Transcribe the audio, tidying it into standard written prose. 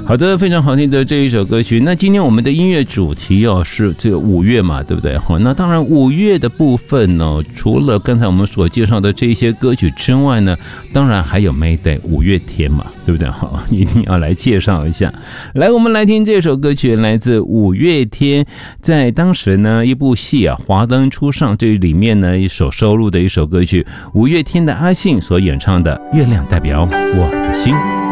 好的，非常好听的这一首歌曲。那今天我们的音乐主题是这个五月嘛，对不对？那当然五月的部分呢，除了刚才我们所介绍的这些歌曲之外呢，当然还有 Mayday 五月天嘛，对不对？好，一定要来介绍一下。来，我们来听这首歌曲，来自五月天，在当时呢一部戏《华灯初上》这里面呢一首收录的一首歌曲，五月天的阿信所演唱的《月亮代表我的心》。